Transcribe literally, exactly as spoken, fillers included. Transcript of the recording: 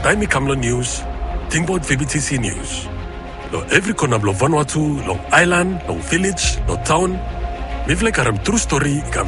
Taimi Kamlo News, Tingboard V B T C News. Lo every corner of Vanuatu, Long Island, Long Village, Long Town. Mivle karam true story, ikam